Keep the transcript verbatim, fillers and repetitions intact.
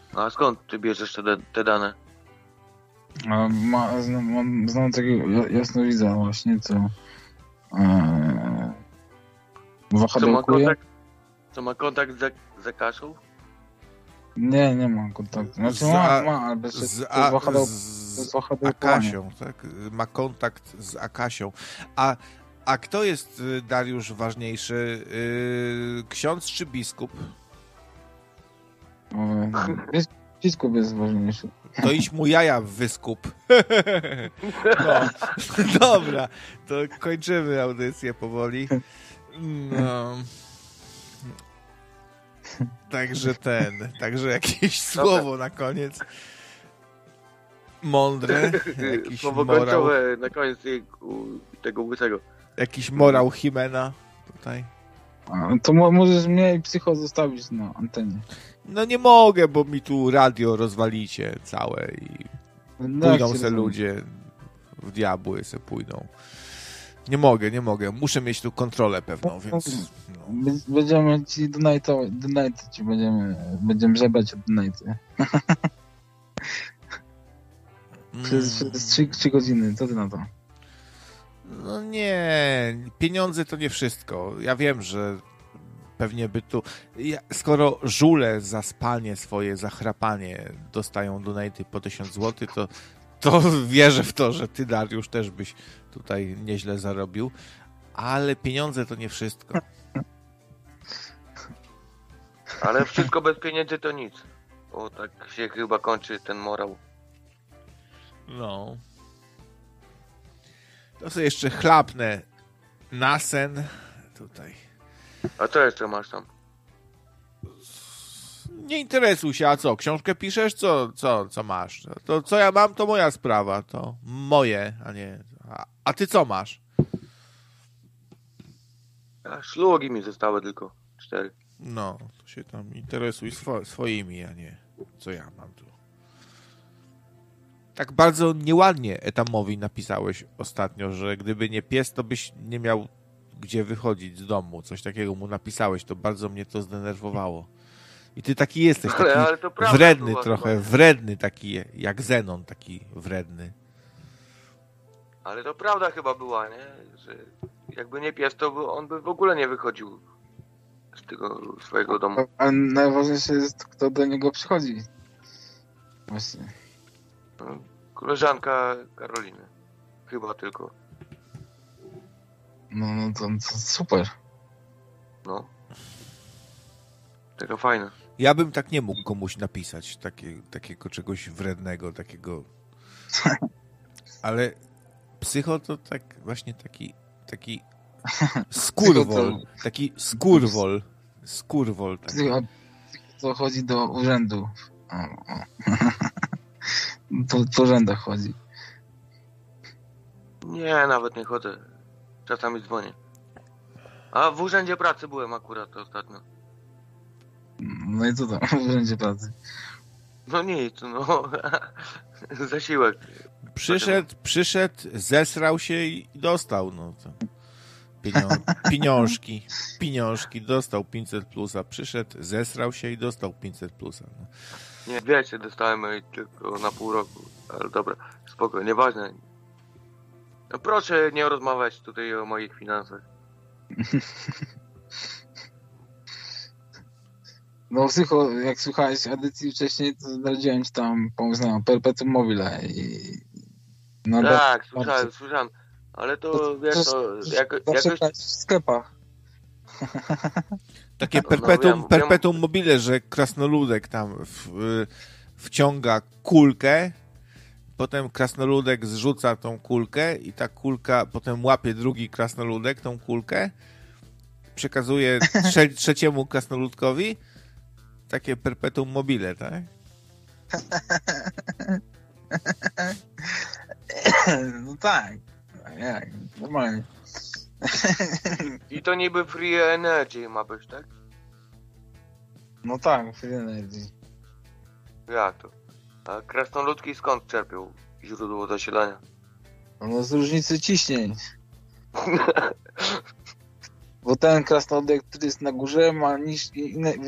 A skąd ty bierzesz te, te dane? A ma, znam, mam, znam takiego jasnowidza właśnie, co e, Co ma wahadełkuje. kontakt, co ma kontakt z, z Akaszą? Nie, nie mam kontaktu. Znaczy Z ma, a- ma, ale bez Z, to jest a, wahadeł, to z jest wahadełkowanie. Akasią, tak? Ma kontakt z Akasią. A, a kto jest, y, Dariusz, ważniejszy? Yy, ksiądz czy biskup? E, bis- Biskup jest ważniejszy. To idź mu jaja w wyskup. No. Dobra, to kończymy audycję powoli. No. Także ten, także jakieś słowo na koniec. Mądre, jakiś Słowo morał, końcowe na koniec tego, tego łysego. jakiś morał Himena tutaj. A, to mo- możesz mnie i psycho zostawić na antenie. No nie mogę, bo mi tu radio rozwalicie całe i No, pójdą jak się se rozumie. ludzie w diabły se pójdą. Nie mogę, nie mogę. Muszę mieć tu kontrolę pewną, więc... No. Be- Będziemy ci donate, donate ci będziemy, będziemy żebać od donate. Przez, Mm. przez trzy, trzy godziny, co ty na to? No nie, pieniądze to nie wszystko. Ja wiem, że pewnie by tu... Ja, skoro żule za spanie swoje, za chrapanie dostają donaty po tysiąc złotych, to, to wierzę w to, że ty, Dariusz, też byś tutaj nieźle zarobił. Ale pieniądze to nie wszystko. Ale wszystko bez pieniędzy to nic. Bo tak się chyba kończy ten morał. No. To sobie jeszcze chlapnę na sen. Tutaj. A co jeszcze masz tam? Nie interesuj się, a co? Książkę piszesz? Co, co, co masz? To co ja mam, to moja sprawa. To moje, a nie... A, a ty co masz? A szlugi mi zostały tylko. Cztery. No, to się tam interesuj swo- swoimi, a nie co ja mam tu. Tak bardzo nieładnie Etamowi napisałeś ostatnio, że gdyby nie pies, to byś nie miał gdzie wychodzić z domu. Coś takiego mu napisałeś, to bardzo mnie to zdenerwowało. I ty taki jesteś, taki Ale, ale to prawda wredny była trochę, chyba. wredny taki, jak Zenon, taki wredny. Ale to prawda chyba była, nie? Że jakby nie pies, to by on by w ogóle nie wychodził z tego swojego domu. A najważniejsze jest, kto do niego przychodzi. Właśnie. No, koleżanka Karoliny. Chyba tylko. No, no to, to super. No. Taka fajna. Ja bym tak nie mógł komuś napisać, takie, takiego czegoś wrednego, takiego... Ale psycho to tak właśnie taki, taki skurwol, taki skurwol, skurwol. Taki. Psycho, to chodzi do urzędu. O, o. Po, po urzędach chodzi. Nie, nawet nie chodzę. Czasami dzwonię. A w urzędzie pracy byłem akurat ostatnio. No i co tam w urzędzie pracy? No nic, no. Zasiłek. Przyszedł, przyszedł, zesrał się i dostał, no to pienio- pieniążki, pieniążki, dostał pięćset plusa, przyszedł, zesrał się i dostał pięćset plusa. No. Nie, wiecie, dostałem tylko na pół roku. Ale dobra, spoko, nieważne. No proszę nie rozmawiać tutaj o moich finansach. No psycho, jak słuchałeś audycji wcześniej, to zdradziłem ci tam pomysł na Perpetuum mobile i... No, Tak, do- słyszałem, słyszałem. Ale to, To- wiesz, to- to to- jako, Zawsze jakoś... grać w sklepach. Takie No, perpetuum, wiem, wiem. perpetuum mobile, że krasnoludek tam w, y, wciąga kulkę, potem krasnoludek zrzuca tą kulkę i ta kulka potem łapie drugi krasnoludek tą kulkę, przekazuje trze- trzeciemu krasnoludkowi. Takie perpetuum mobile, tak? No tak. Jak? Normalnie. I to niby free energy ma być, tak? No tak, free energy. Jak to? A krasnoludki skąd czerpią źródło zasilania? No z różnicy ciśnień. Bo ten krasnoludek, który jest na górze, ma niż, inne,